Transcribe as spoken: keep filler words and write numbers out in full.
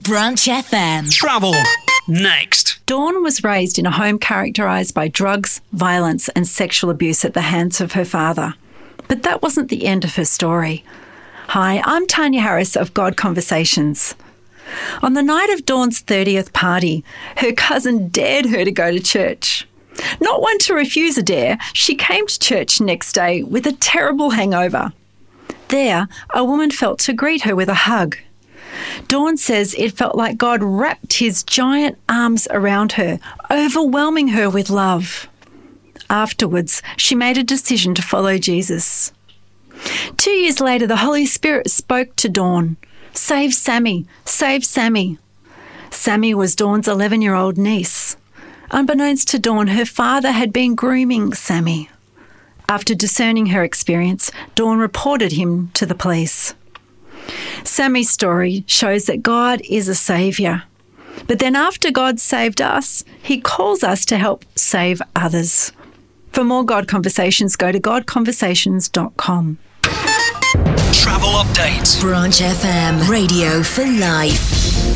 Branch F M. Travel next. Dawn was raised in a home characterised by drugs, violence and sexual abuse at the hands of her father. But that wasn't the end of her story. Hi, I'm Tanya Harris of God Conversations. On the night of Dawn's thirtieth party, her cousin dared her to go to church. Not one to refuse a dare, she came to church next day with a terrible hangover. There, a woman felt to greet her with a hug. Dawn says it felt like God wrapped his giant arms around her, overwhelming her with love. Afterwards, she made a decision to follow Jesus. Two years later, the Holy Spirit spoke to Dawn. Save Sammy, save Sammy. Sammy was Dawn's eleven-year-old niece. Unbeknownst to Dawn, her father had been grooming Sammy. After discerning her experience, Dawn reported him to the police. Sammy's story shows that God is a saviour. But then after God saved us, he calls us to help save others. For more God Conversations, go to god conversations dot com. Travel update. Branch F M. Radio for life.